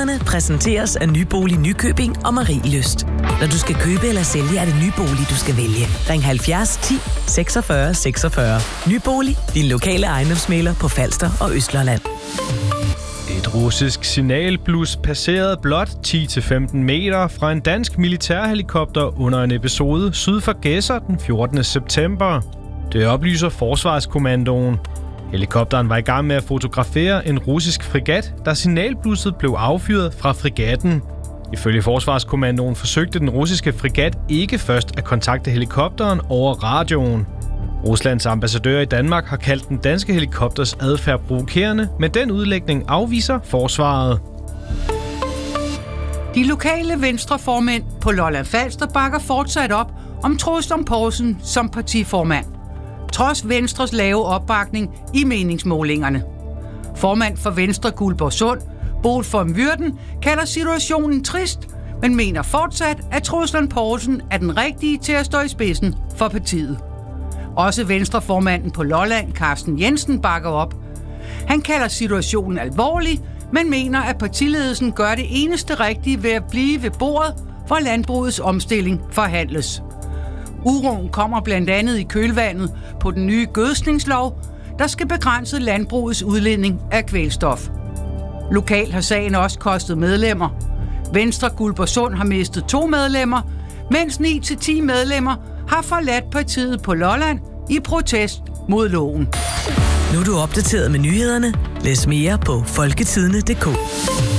Nyhederne præsenteres af Nybolig Nykøbing og Marielyst. Når du skal købe eller sælge, er det Nybolig, du skal vælge. Ring 70 10 46 46. Nybolig, din lokale ejendomsmægler på Falster og Østlandet. Et russisk signalblus passerede blot 10-15 meter fra en dansk militærhelikopter under en episode syd for Gedser den 14. september. Det oplyser Forsvarskommandoen. Helikopteren var i gang med at fotografere en russisk fregat, da signalblusset blev affyret fra fregatten. Ifølge Forsvarskommandoen forsøgte den russiske fregat ikke først at kontakte helikopteren over radioen. Ruslands ambassadør i Danmark har kaldt den danske helikopters adfærd provokerende, men den udlægning afviser forsvaret. De lokale venstreformænd på Lolland Falster bakker fortsat op om Troels Lund Poulsen som partiformand, trods Venstres lave opbakning i meningsmålingerne. Formand for Venstre Guldborgsund, Boel von Würden, kalder situationen trist, men mener fortsat, at Troels Lund Poulsen er den rigtige til at stå i spidsen for partiet. Også Venstreformanden på Lolland, Carsten Jensen, bakker op. Han kalder situationen alvorlig, men mener, at partiledelsen gør det eneste rigtige ved at blive ved bordet, hvor landbrugets omstilling forhandles. Uroen kommer blandt andet i kølvandet på den nye gødskningslov, der skal begrænse landbrugets udledning af kvælstof. Lokalt har sagen også kostet medlemmer. Venstre Guldborgsund har mistet 2 medlemmer, mens 9-10 medlemmer har forladt partiet på Lolland i protest mod loven. Nu er du opdateret med nyhederne. Læs mere på folketidende.dk.